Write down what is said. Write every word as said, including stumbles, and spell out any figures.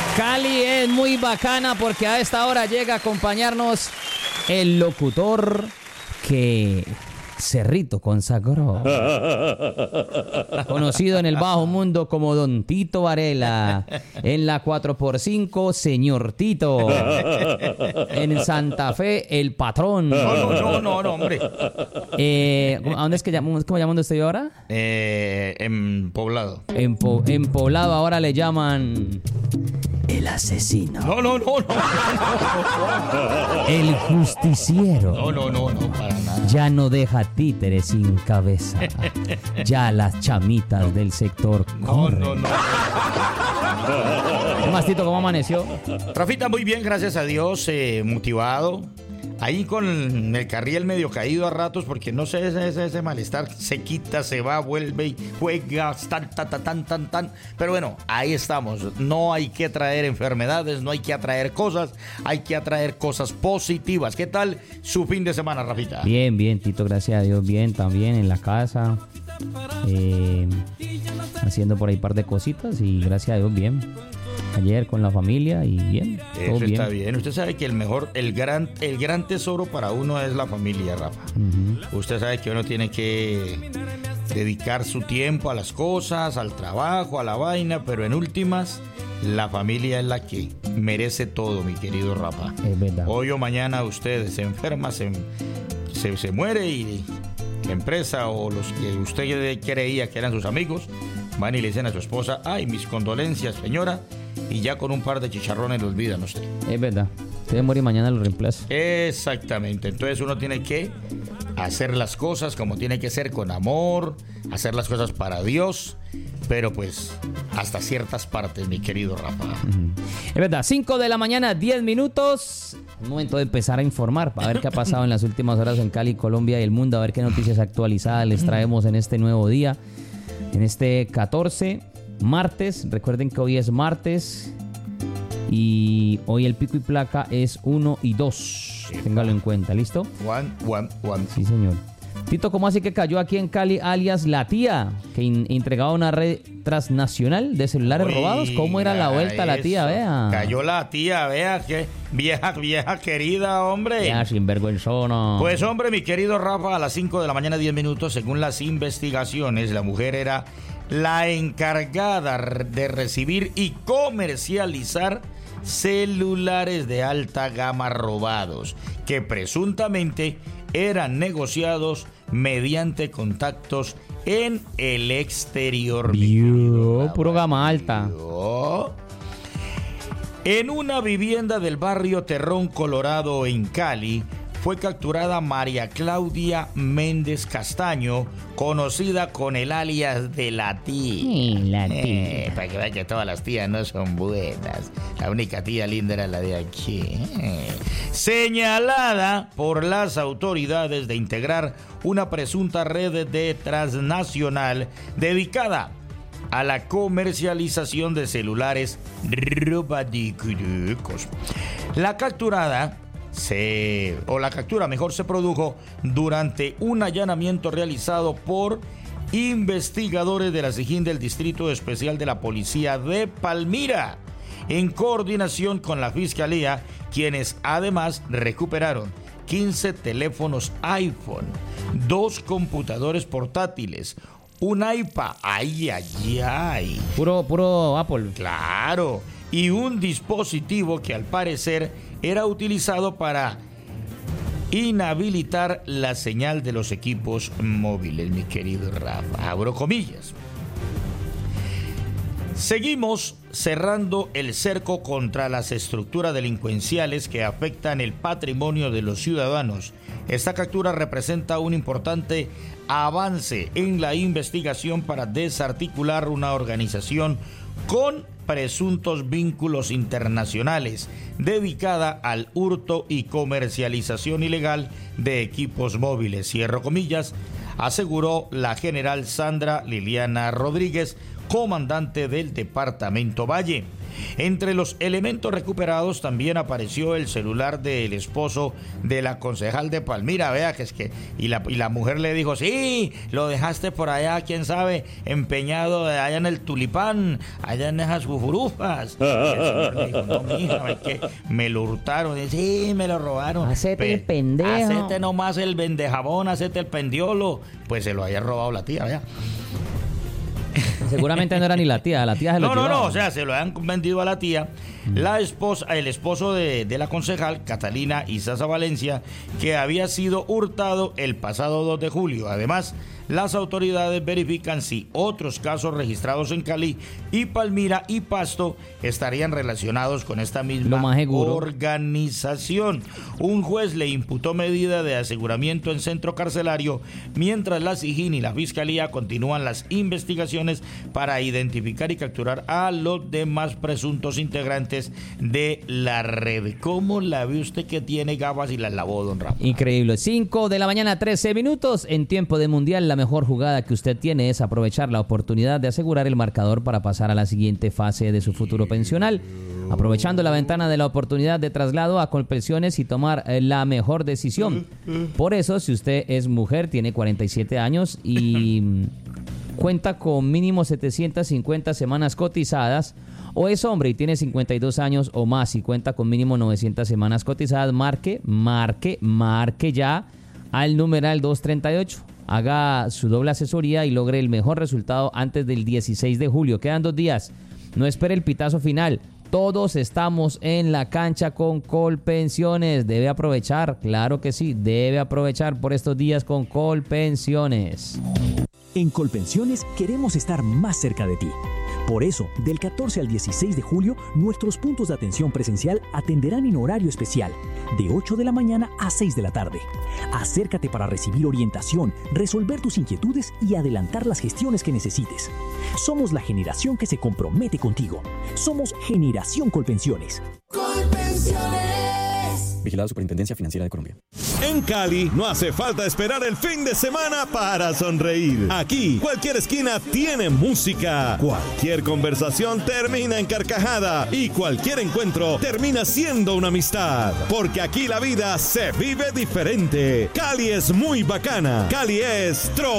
Cali es muy bacana porque a esta hora llega a acompañarnos el locutor que Cerrito consagró, conocido en el bajo mundo como Don Tito Varela, en la cuatro por cinco, Señor Tito, en Santa Fe, el patrón. No, no, no, no, no hombre. Eh, ¿A dónde es que llamamos? ¿Cómo llaman usted ahora? Eh, en Poblado. En, po, en Poblado ahora le llaman el asesino. No, no, no, no. El justiciero. No, no, no, no, para nada. Ya no deja títeres sin cabeza. Ya las chamitas del sector corren. No, no, no. ¿Qué más, Tito? ¿Cómo amaneció? Rafita, muy bien, gracias a Dios, eh, motivado. Ahí con el carril medio caído a ratos, porque no sé, ese, ese, ese malestar se quita, se va, vuelve y juega, tan, tan, tan, tan, tan, tan. Pero bueno, ahí estamos. No hay que traer enfermedades, no hay que atraer cosas, hay que atraer cosas positivas. ¿Qué tal su fin de semana, Rafita? Bien, bien, Tito, gracias a Dios, bien, también en la casa, eh, haciendo por ahí un par de cositas y gracias a Dios, bien. Ayer con la familia y bien, todo Eso bien. está bien. Usted sabe que el mejor, el gran, el gran tesoro para uno es la familia, Rafa. Uh-huh. Usted sabe que uno tiene que dedicar su tiempo a las cosas, al trabajo, a la vaina, pero en últimas, la familia es la que merece todo, mi querido Rafa. Es verdad. Hoy o mañana usted se enferma, se, se, se muere y la empresa o los que usted creía que eran sus amigos van y le dicen a su esposa: ay, mis condolencias, señora. Y ya con un par de chicharrones lo olvidan usted. Es verdad. Usted muere y mañana lo reemplaza. Exactamente. Entonces uno tiene que hacer las cosas como tiene que ser, con amor, hacer las cosas para Dios, pero pues hasta ciertas partes, mi querido Rafa. Uh-huh. Es verdad. cinco de la mañana, diez minutos. Momento de empezar a informar, a ver qué ha pasado en las últimas horas en Cali, Colombia y el mundo, a ver qué noticias actualizadas les traemos en este nuevo día, en este catorce. Martes, recuerden que hoy es martes y hoy el pico y placa es uno y dos. Sí, téngalo en cuenta, ¿listo? One, one, one. Sí, señor. Tito, ¿cómo así que cayó aquí en Cali alias La Tía, que in- entregaba una red transnacional de celulares Uy, robados? ¿Cómo era la vuelta la tía, vea? Cayó la tía, vea, que vieja, vieja querida, hombre. Ya, sinvergüenzona. Pues hombre, mi querido Rafa, a las cinco de la mañana, diez minutos, según las investigaciones, la mujer era la encargada de recibir y comercializar celulares de alta gama robados, que presuntamente eran negociados mediante contactos en el exterior. Vio, puro gama alta. Vio. En una vivienda del barrio Terrón Colorado en Cali, fue capturada María Claudia Méndez Castaño, conocida con el alias de La Tía. Sí, La Tía. Eh, para que vean que todas las tías no son buenas. La única tía linda era la de aquí. Eh. Señalada por las autoridades de integrar una presunta red de transnacional dedicada a la comercialización de celulares robadicos. La capturada Se, o la captura mejor se produjo durante un allanamiento realizado por investigadores de la SIJIN del Distrito Especial de la Policía de Palmira, en coordinación con la Fiscalía, quienes además recuperaron quince teléfonos iPhone, dos computadores portátiles, un iPad, ay, ay, ay. Puro, puro Apple. Claro, y un dispositivo que al parecer era utilizado para inhabilitar la señal de los equipos móviles, mi querido Rafa. Abro comillas. Seguimos cerrando el cerco contra las estructuras delincuenciales que afectan el patrimonio de los ciudadanos. Esta captura representa un importante avance en la investigación para desarticular una organización con presuntos vínculos internacionales dedicada al hurto y comercialización ilegal de equipos móviles. Cierro comillas, aseguró la general Sandra Liliana Rodríguez, comandante del Departamento Valle. Entre los elementos recuperados también apareció el celular del esposo de la concejal de Palmira, vea que es que, y la, y la mujer le dijo, sí, lo dejaste por allá, quién sabe, empeñado allá en el Tulipán, allá en esas jujurufas. Y el señor le dijo, no, mija, es que me lo hurtaron, y, sí, me lo robaron. Hacete el pendejo. Hacete nomás el vendejabón, hacete el pendiolo. Pues se lo había robado la tía, vea. Seguramente no era ni la tía, la tía se lo No, no, llevaba. no, o sea, se lo han vendido a la tía. La esposa, el esposo de, de la concejal, Catalina Izaza Valencia, que había sido hurtado el pasado dos de julio. Además, las autoridades verifican si otros casos registrados en Cali y Palmira y Pasto estarían relacionados con esta misma organización. Un juez le imputó medida de aseguramiento en centro carcelario, mientras la SIJIN y la Fiscalía continúan las investigaciones para identificar y capturar a los demás presuntos integrantes de la red. ¿Cómo la ve usted que tiene gafas y las lavó, don Ramón? Increíble. cinco de la mañana, trece minutos. En tiempo de mundial, la mejor jugada que usted tiene es aprovechar la oportunidad de asegurar el marcador para pasar a la siguiente fase de su futuro pensional, aprovechando la ventana de la oportunidad de traslado a Colpensiones y tomar la mejor decisión. Por eso, si usted es mujer, tiene cuarenta y siete años y cuenta con mínimo setecientas cincuenta semanas cotizadas, o es hombre y tiene cincuenta y dos años o más y cuenta con mínimo novecientas semanas cotizadas, marque, marque, marque ya al numeral doscientos treinta y ocho. Haga su doble asesoría y logre el mejor resultado antes del dieciséis de julio. Quedan dos días. No espere el pitazo final. Todos estamos en la cancha con Colpensiones. Debe aprovechar, claro que sí, debe aprovechar por estos días con Colpensiones. En Colpensiones queremos estar más cerca de ti. Por eso, del catorce al dieciséis de julio, nuestros puntos de atención presencial atenderán en horario especial, de ocho de la mañana a seis de la tarde. Acércate para recibir orientación, resolver tus inquietudes y adelantar las gestiones que necesites. Somos la generación que se compromete contigo. Somos Generación Colpensiones. Colpensiones. Vigilado Superintendencia Financiera de Colombia. En Cali no hace falta esperar el fin de semana para sonreír. Aquí, cualquier esquina tiene música. Cualquier conversación termina en carcajada. Y cualquier encuentro termina siendo una amistad. Porque aquí la vida se vive diferente. Cali es muy bacana. Cali es tro.